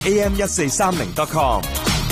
am1430.com。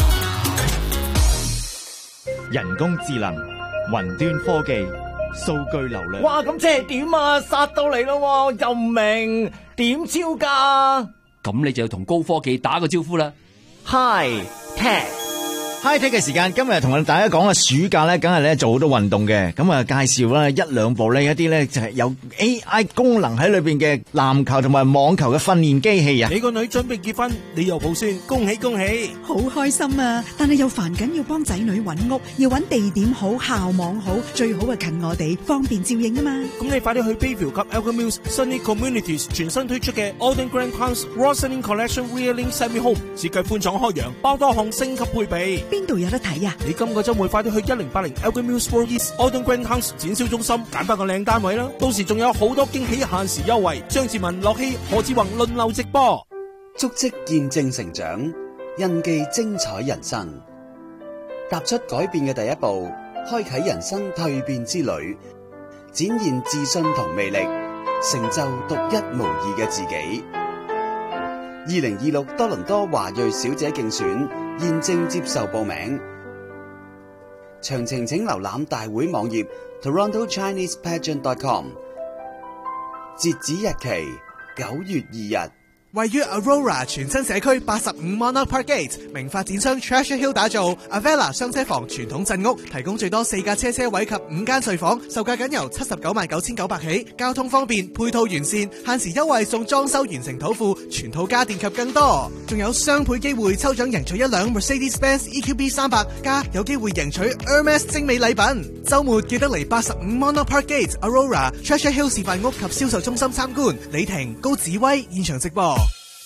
人工智能、雲端科技、數據流量。 哇，咁即係點啊？殺到嚟咯，又唔明點招㗎？ 咁你就要同高科技打個招呼啦。 High Tech。 High Tech 嘅時間，今日同大家講暑假咧，梗係咧做好多運動嘅。咁啊，介紹啦一兩部呢，一啲咧就係有 AI 功能喺裏邊嘅籃球同埋網球嘅訓練機器啊！ 你個女準備結婚，你又抱孫，恭喜恭喜！ 好開心啊！但係又煩緊要幫仔女揾屋，要揾地點好、校網好，最好係近我哋，方便照應啊嘛！ 咁你快啲去 Bayview 及 Elgin Mills Sunny Communities 全新推出嘅 Alden Grand House Roslyn Collection Rear-Link Semi Home，設計寬敞開揚，包多項升級配備。 邊度有得睇啊？ 你今個週末快啲去1080 Elgin Mills Road East Alden Grand House 展銷中心揀翻個靚單位啦！到時仲有好多驚喜限時優惠。張志文、樂希、何志宏輪流直播， 足跡見證成長，印記精彩人生。踏出改變嘅第一步，開啟人生蛻變之旅，展現自信同魅力，成就獨一無二嘅自己。2026多倫多華裔小姐競選現正接受報名，詳情請瀏覽大會網頁 TorontoChinesePageant.com。截止日期9月2日。 位於 Aurora 全新社區85 Monarch Park Gate， 名發展商 Treasure Hill 打造 Avella 雙車房傳統鎮屋，提供最多4架車位及5間睡房，售價僅由799900起，交通方便，配套完善，限時優惠送裝修完成土庫，全套家電及更多，仲有雙倍機會抽獎贏取一輛 Mercedes-Benz EQB 300，加有機會贏取 Hermes 精美禮品。週末記得嚟85 Monarch Park Gate Aurora Treasure Hill 示範屋及銷售中心參觀。李婷、高子威現場直播。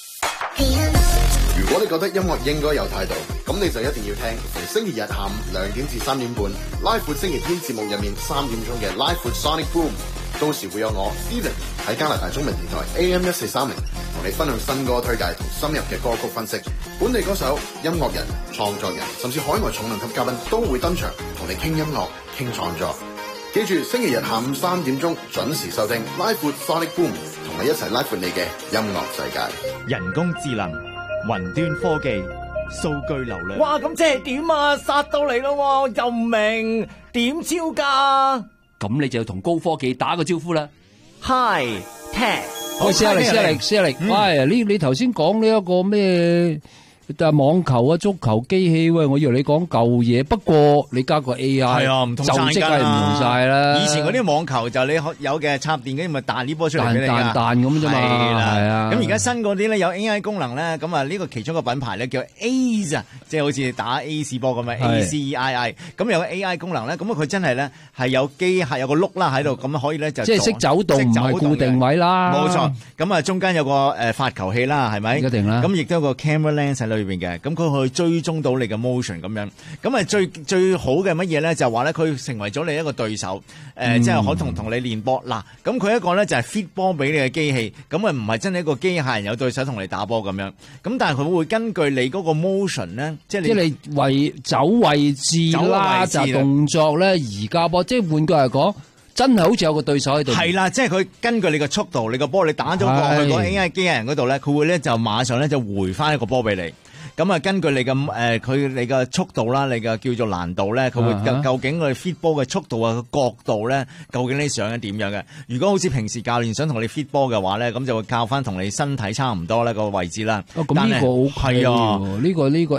如果你覺得音樂應該有態度，咁你就一定要聽逢星期日下午2點至3點半拉闊星期天節目入面3點鐘嘅拉闊 Sonic Boom， 到時會有我 Steven 喺加拿大中文電台 AM1430同你分享新歌推介同深入嘅歌曲分析，本地歌手、音樂人、創作人甚至海外重量級嘉賓都會登場同你傾音樂傾創作。記住星期日下午3點鐘準時收聽拉闊 Sonic Boom， 同你一齊拉闊你嘅音樂世界。 人工智能、雲端科技、數據流量。 哇，咁即係點啊？殺到嚟咯，又唔明點招㗎？ 咁你就要同高科技打個招呼啦。 High Tech。 喂，施力，喂，你頭先講呢一個咩？但係網球啊、足球機器，喂，我以為你講舊嘢，不過你加個 AI， 係啊，唔同晒㗎啦， 就即係唔同晒啦。 以前嗰啲網球就你有嘅插電嘅，咪彈呢波出嚟俾你㗎， 彈咁啫嘛。係啊。 咁而家新嗰啲咧有 AI 功能咧，咁啊呢個其中一個品牌咧叫 Ace 啊，即係好似打 Ace 波咁樣 ACEII， 咁有個 AI 功能咧，咁佢真係咧係有機械有個碌啦喺度，咁可以咧就即係識走動，唔係固定位啦。 冇錯。咁啊中間有個發球器啦，係咪？ 一定啦。 咁亦都有個 camera lens 喺裏邊嘅，咁佢可以追蹤到你嘅 motion 咁樣。咁啊最好嘅乜嘢咧？就話咧佢成為咗你一個對手，即係可同你練波。嗱，咁佢一個咧就係 fit 波俾你嘅機器，咁啊唔係真係一個機械人有對手同你打波咁樣。咁但係佢會根據你嗰個 motion 咧，即係你走位置啦，就動作咧移交波，即係換句嚟講。真係好似有個對手喺度。係啦，即係佢根據你個速度，你個波你打咗過去嗰 AI 機器人嗰度咧，佢會咧就馬上咧就回翻一個波俾你。咁啊，根據你嘅你嘅速度啦，你嘅叫做難度咧，佢會究竟佢 fit 波嘅速度啊、角度咧，究竟你想係點樣嘅？如果好似平時教練想同你 fit 波嘅話咧，咁就會教翻同你身體差唔多咧個位置啦。 咁呢個好係啊，呢個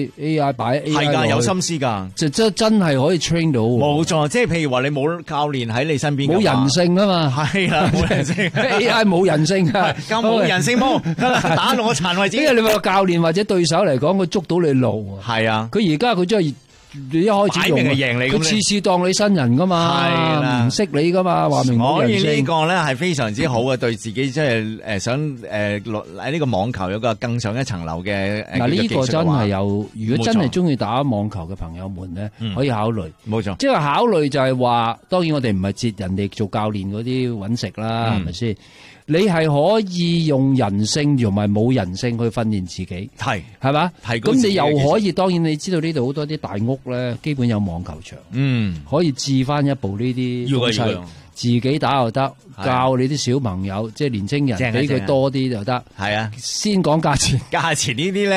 AI 擺 AI 係㗎，有心思㗎， 就真係可以 train 到。 冇錯，即係譬如話你冇教練喺你身邊， 冇人性啊嘛。 係啦，冇人性 AI 冇人性㗎， 冇人性波打到我殘為止。 因為你話教練或者對手嚟講，佢捉到你路啊！ 係啊， 佢而家佢真係你一開始用，佢次次當你新人噶嘛，唔識你噶嘛，話明冇人性。 所以呢個咧係非常之好嘅，對自己即係想喺呢個網球有個更上一層樓嘅。 嗱，呢個真係有，如果真係中意打網球嘅朋友們咧，可以考慮。 冇錯， 即係考慮就係話，當然我哋唔係接人哋做教練嗰啲揾食啦，係咪先？ 你係可以用人性同埋冇人性去訓練自己， 係嘛？ 提高自己咁你又嘅可以，當然你知道呢度好多啲大屋咧，基本有網球場，可以置翻一部呢啲東西，自己打又得，教你啲小朋友，即係年青人，俾佢多啲就得。 係啊， 先講價錢， 價錢呢啲咧。